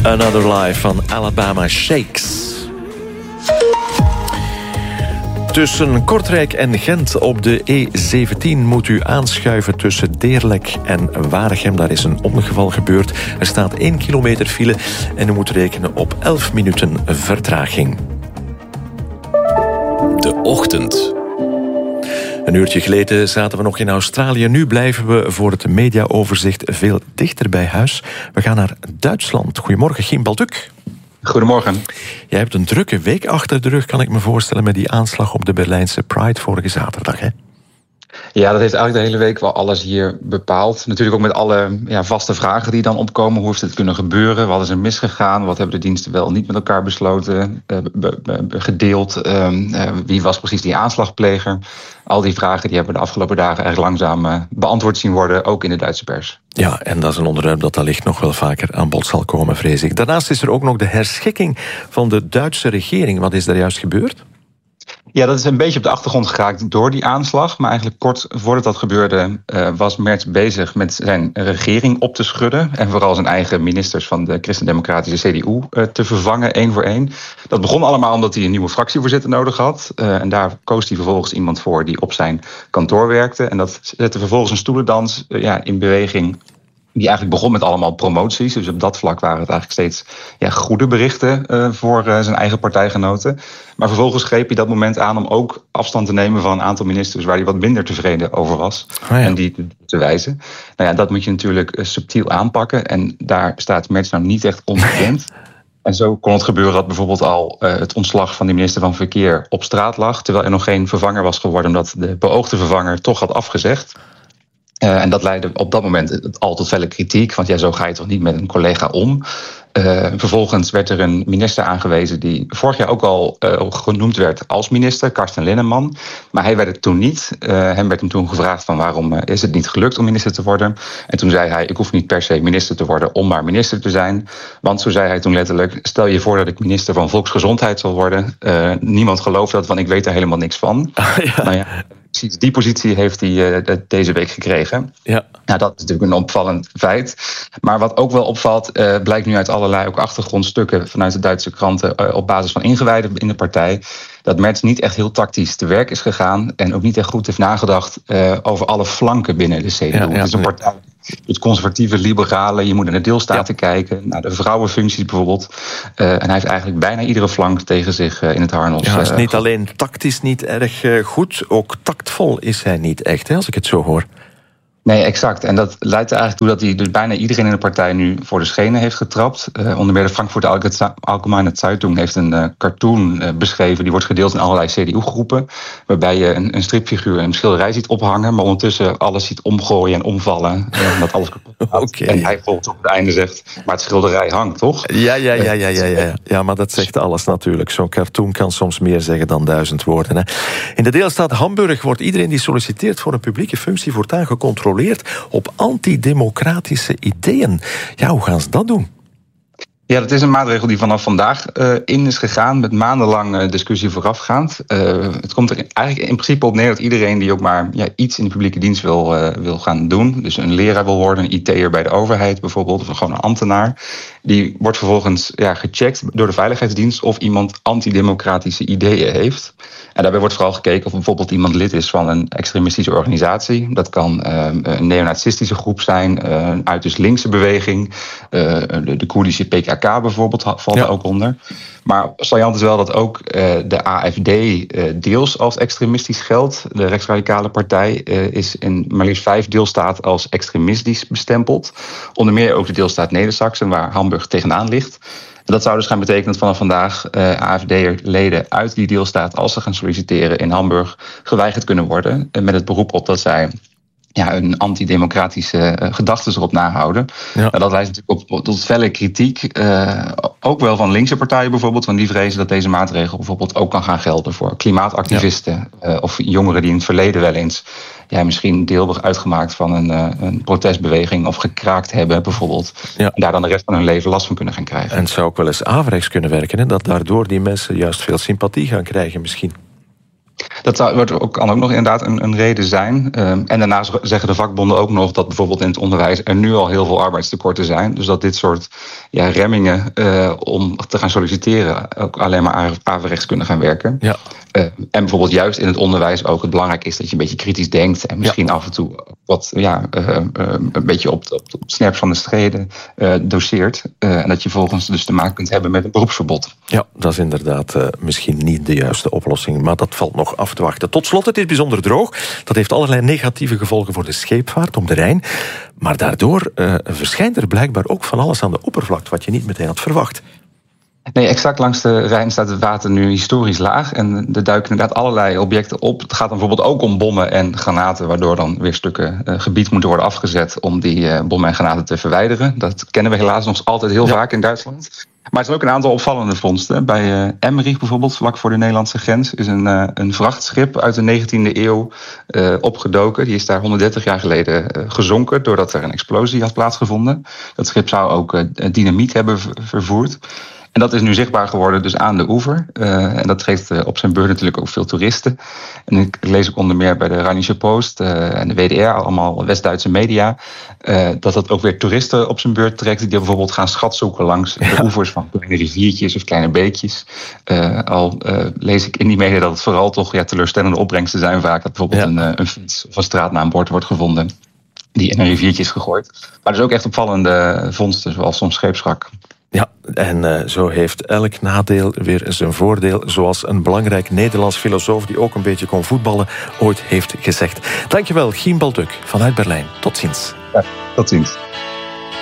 Another Life van Alabama Shakes. Tussen Kortrijk en Gent op de E17 moet u aanschuiven tussen Deerlijk en Waregem. Daar is een ongeval gebeurd. Er staat 1 kilometer file en u moet rekenen op 11 minuten vertraging. De Ochtend. Een uurtje geleden zaten we nog in Australië. Nu blijven we voor het mediaoverzicht veel dichter bij huis. We gaan naar Duitsland. Goedemorgen, Giem Balduk. Goedemorgen. Jij hebt een drukke week achter de rug, kan ik me voorstellen, met die aanslag op de Berlijnse Pride vorige zaterdag, hè? Ja, dat heeft eigenlijk de hele week wel alles hier bepaald. Natuurlijk ook met alle vaste vragen die dan opkomen. Hoe heeft het kunnen gebeuren? Wat is er misgegaan? Wat hebben de diensten wel niet met elkaar besloten? Gedeeld? Wie was precies die aanslagpleger? Al die vragen die hebben we de afgelopen dagen eigenlijk langzaam beantwoord zien worden, ook in de Duitse pers. Ja, en dat is een onderwerp dat allicht nog wel vaker aan bod zal komen, vrees ik. Daarnaast is er ook nog de herschikking van de Duitse regering. Wat is daar juist gebeurd? Ja, dat is een beetje op de achtergrond geraakt door die aanslag. Maar eigenlijk kort voordat dat gebeurde was Merz bezig met zijn regering op te schudden. En vooral zijn eigen ministers van de christendemocratische CDU te vervangen, 1 voor 1. Dat begon allemaal omdat hij een nieuwe fractievoorzitter nodig had. En daar koos hij vervolgens iemand voor die op zijn kantoor werkte. En dat zette vervolgens een stoelendans in beweging. Die eigenlijk begon met allemaal promoties. Dus op dat vlak waren het eigenlijk steeds goede berichten voor zijn eigen partijgenoten. Maar vervolgens greep hij dat moment aan om ook afstand te nemen van een aantal ministers waar hij wat minder tevreden over was. En die te wijzen. Nou ja, dat moet je natuurlijk subtiel aanpakken. En daar staat Merz nou niet echt onbekend. En zo kon het gebeuren dat bijvoorbeeld al het ontslag van de minister van Verkeer op straat lag, terwijl er nog geen vervanger was geworden omdat de beoogde vervanger toch had afgezegd. En dat leidde op dat moment al tot felle kritiek. Want zo ga je toch niet met een collega om. Vervolgens werd er een minister aangewezen die vorig jaar ook al genoemd werd als minister, Karsten Linneman. Maar hij werd het toen niet. Hem werd hem toen gevraagd van waarom is het niet gelukt om minister te worden. En toen zei hij, ik hoef niet per se minister te worden om maar minister te zijn. Want zo zei hij toen letterlijk, stel je voor dat ik minister van Volksgezondheid zal worden. Niemand gelooft dat, want ik weet er helemaal niks van. Nou ja. Precies, die positie heeft hij deze week gekregen. Ja. Nou, dat is natuurlijk een opvallend feit. Maar wat ook wel opvalt, blijkt nu uit allerlei ook achtergrondstukken vanuit de Duitse kranten op basis van ingewijden in de partij, dat Merz niet echt heel tactisch te werk is gegaan en ook niet echt goed heeft nagedacht over alle flanken binnen de CDU. Het is een partij met conservatieve liberalen, je moet naar de deelstaten kijken, naar de vrouwenfuncties bijvoorbeeld. En hij heeft eigenlijk bijna iedere flank tegen zich in het harnas. Ja, het is niet alleen tactisch niet erg goed, ook tactvol is hij niet echt, hè, als ik het zo hoor. Nee, exact. En dat leidt er eigenlijk toe dat hij dus bijna iedereen in de partij nu voor de schenen heeft getrapt. Onder meer de Frankfurter Allgemeine Zeitung heeft een cartoon beschreven. Die wordt gedeeld in allerlei CDU-groepen. Waarbij je een stripfiguur en een schilderij ziet ophangen. Maar ondertussen alles ziet omgooien en omvallen. Dat alles kapot gaat. Okay. En hij volgens op het einde zegt, maar het schilderij hangt, toch? Ja, maar dat zegt alles natuurlijk. Zo'n cartoon kan soms meer zeggen dan 1000 woorden. Hè. In de deelstaat Hamburg wordt iedereen die solliciteert voor een publieke functie voortaan gecontroleerd op antidemocratische ideeën. Ja, hoe gaan ze dat doen? Ja, dat is een maatregel die vanaf vandaag in is gegaan, met maandenlang discussie voorafgaand. Het komt er eigenlijk in principe op neer dat iedereen die ook maar iets in de publieke dienst wil gaan doen, dus een leraar wil worden, een IT'er bij de overheid bijvoorbeeld, of gewoon een ambtenaar, die wordt vervolgens gecheckt door de veiligheidsdienst of iemand antidemocratische ideeën heeft. En daarbij wordt vooral gekeken of bijvoorbeeld iemand lid is van een extremistische organisatie. Dat kan een neonazistische groep zijn, een uiterst linkse beweging, de Koerdische PKK bijvoorbeeld valt er ook onder. Maar saillant is wel dat ook de AfD deels als extremistisch geldt. De rechtsradicale partij is in maar liefst 5 deelstaten als extremistisch bestempeld. Onder meer ook de deelstaat Neder-Saxen, waar Hamburg tegenaan ligt. En dat zou dus gaan betekenen dat vanaf vandaag AfD-leden uit die deelstaat, als ze gaan solliciteren in Hamburg, geweigerd kunnen worden. Met het beroep op dat zij een antidemocratische gedachten erop nahouden. Ja. Nou, dat leidt natuurlijk op tot felle kritiek. Ook wel van linkse partijen bijvoorbeeld. Want die vrezen dat deze maatregel bijvoorbeeld ook kan gaan gelden voor klimaatactivisten. Of jongeren die in het verleden wel eens misschien deel hebben uitgemaakt van een protestbeweging of gekraakt hebben bijvoorbeeld. Ja. En daar dan de rest van hun leven last van kunnen gaan krijgen. En het zou ook wel eens averechts kunnen werken. Hè? Dat daardoor die mensen juist veel sympathie gaan krijgen misschien. Dat kan ook nog inderdaad een reden zijn. En daarnaast zeggen de vakbonden ook nog dat bijvoorbeeld in het onderwijs er nu al heel veel arbeidstekorten zijn. Dus dat dit soort remmingen om te gaan solliciteren ook alleen maar averechts kunnen gaan werken. Ja. En bijvoorbeeld juist in het onderwijs ook het belangrijk is dat je een beetje kritisch denkt en misschien af en toe wat een beetje op het snerp van de streden doseert. En dat je volgens dus te maken kunt hebben met een beroepsverbod. Ja, dat is inderdaad misschien niet de juiste oplossing, maar dat valt nog af te wachten. Tot slot, het is bijzonder droog. Dat heeft allerlei negatieve gevolgen voor de scheepvaart om de Rijn. Maar daardoor verschijnt er blijkbaar ook van alles aan de oppervlakte wat je niet meteen had verwacht. Nee, exact langs de Rijn staat het water nu historisch laag. En er duiken inderdaad allerlei objecten op. Het gaat dan bijvoorbeeld ook om bommen en granaten, waardoor dan weer stukken gebied moeten worden afgezet om die bommen en granaten te verwijderen. Dat kennen we helaas nog altijd heel vaak in Duitsland. Maar er zijn ook een aantal opvallende vondsten. Bij Emmerich bijvoorbeeld, vlak voor de Nederlandse grens, is een vrachtschip uit de 19e eeuw opgedoken. Die is daar 130 jaar geleden gezonken doordat er een explosie had plaatsgevonden. Dat schip zou ook dynamiet hebben vervoerd. En dat is nu zichtbaar geworden dus aan de oever. En dat geeft op zijn beurt natuurlijk ook veel toeristen. En ik lees ook onder meer bij de Rheinische Post en de WDR, allemaal West-Duitse media, dat ook weer toeristen op zijn beurt trekt die bijvoorbeeld gaan schatzoeken langs de oevers van kleine riviertjes of kleine beekjes. Lees ik in die media dat het vooral toch teleurstellende opbrengsten zijn vaak. Dat bijvoorbeeld een fiets of een straatnaambord wordt gevonden die in een riviertje is gegooid. Maar dus ook echt opvallende vondsten, zoals soms scheepswrak. Ja, en zo heeft elk nadeel weer zijn voordeel, zoals een belangrijk Nederlands filosoof die ook een beetje kon voetballen ooit heeft gezegd. Dankjewel, Giem Balduk vanuit Berlijn. Tot ziens. Ja, tot ziens.